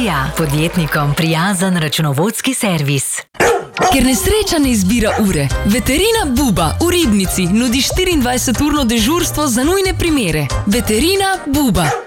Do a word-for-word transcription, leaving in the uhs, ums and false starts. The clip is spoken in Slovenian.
Ilija, podjetnikom prijazen računovodski servis. Ker nesreča ne izbira ure, Veterina Buba v Ribnici nudi štiriindvajseturno dežurstvo za nujne primere. Veterina Buba.